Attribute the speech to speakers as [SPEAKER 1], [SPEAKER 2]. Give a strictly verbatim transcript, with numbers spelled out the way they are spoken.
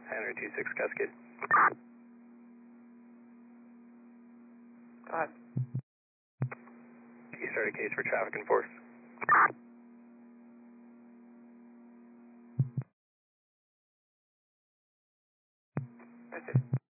[SPEAKER 1] Henry two six Cascade.
[SPEAKER 2] Go ahead.
[SPEAKER 1] You start a case for traffic enforce.
[SPEAKER 2] That's it.